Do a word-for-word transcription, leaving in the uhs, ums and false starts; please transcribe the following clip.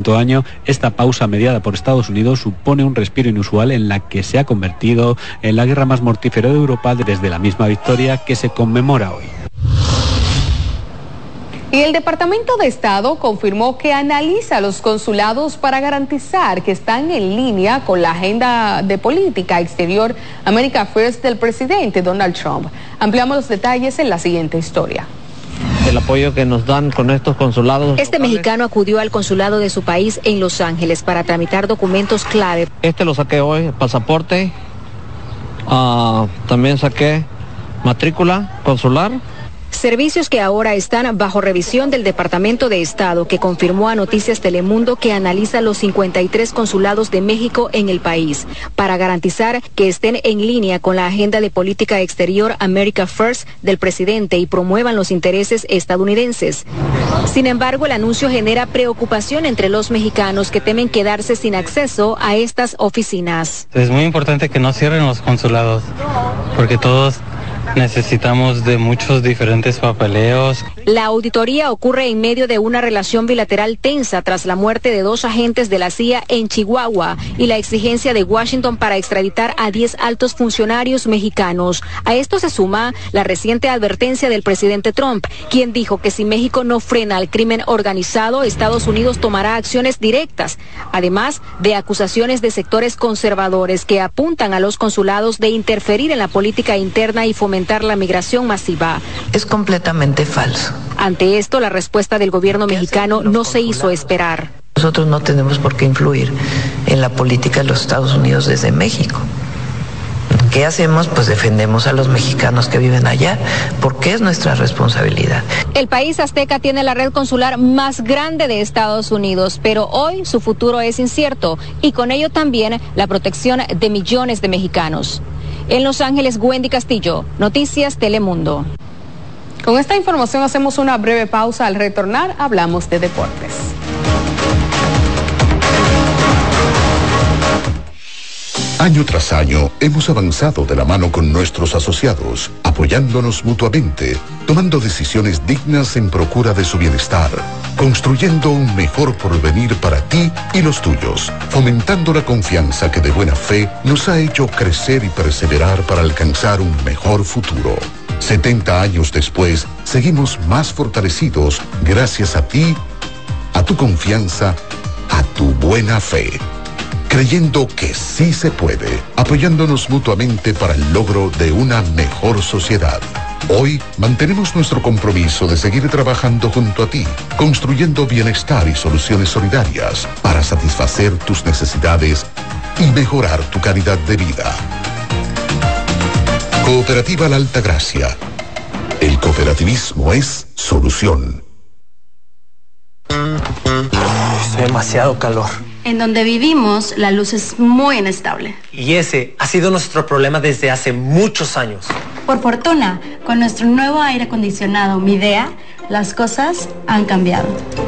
quinto año, esta pausa mediada por Estados Unidos supone un respiro inusual en la que se ha convertido en la guerra más mortífera de Europa desde la misma victoria que se conmemora hoy. Y el Departamento de Estado confirmó que analiza los consulados para garantizar que están en línea con la agenda de política exterior America First del presidente Donald Trump. Ampliamos los detalles en la siguiente historia. El apoyo que nos dan con estos consulados. Este locales. Mexicano acudió al consulado de su país en Los Ángeles para tramitar documentos clave. Este lo saqué hoy, el pasaporte. Uh, también saqué matrícula consular. Servicios que ahora están bajo revisión del Departamento de Estado, que confirmó a Noticias Telemundo que analiza los cincuenta y tres consulados de México en el país para garantizar que estén en línea con la agenda de política exterior America First del presidente y promuevan los intereses estadounidenses. Sin embargo, el anuncio genera preocupación entre los mexicanos que temen quedarse sin acceso a estas oficinas. Es muy importante que no cierren los consulados, porque todos necesitamos de muchos diferentes papeleos. La auditoría ocurre en medio de una relación bilateral tensa tras la muerte de dos agentes de la C I A en Chihuahua y la exigencia de Washington para extraditar a diez altos funcionarios mexicanos. A esto se suma la reciente advertencia del presidente Trump, quien dijo que si México no frena al crimen organizado, Estados Unidos tomará acciones directas, además de acusaciones de sectores conservadores que apuntan a los consulados de interferir en la política interna y fomentar la migración masiva. Es completamente falso. Ante esto, la respuesta del gobierno mexicano no se hizo esperar. Nosotros no tenemos por qué influir en la política de los Estados Unidos desde México. ¿Qué hacemos? Pues defendemos a los mexicanos que viven allá, porque es nuestra responsabilidad. El país azteca tiene la red consular más grande de Estados Unidos, pero hoy su futuro es incierto y con ello también la protección de millones de mexicanos. En Los Ángeles, Wendy Castillo, Noticias Telemundo. Con esta información hacemos una breve pausa. Al retornar, hablamos de deportes. Año tras año hemos avanzado de la mano con nuestros asociados, apoyándonos mutuamente, tomando decisiones dignas en procura de su bienestar, construyendo un mejor porvenir para ti y los tuyos, fomentando la confianza que de buena fe nos ha hecho crecer y perseverar para alcanzar un mejor futuro. setenta años después, seguimos más fortalecidos gracias a ti, a tu confianza, a tu buena fe. Creyendo que sí se puede, apoyándonos mutuamente para el logro de una mejor sociedad. Hoy mantenemos nuestro compromiso de seguir trabajando junto a ti, construyendo bienestar y soluciones solidarias para satisfacer tus necesidades y mejorar tu calidad de vida. Cooperativa La Altagracia. El cooperativismo es solución. Hace demasiado calor. En donde vivimos, la luz es muy inestable. Y ese ha sido nuestro problema desde hace muchos años. Por fortuna, con nuestro nuevo aire acondicionado Midea, las cosas han cambiado.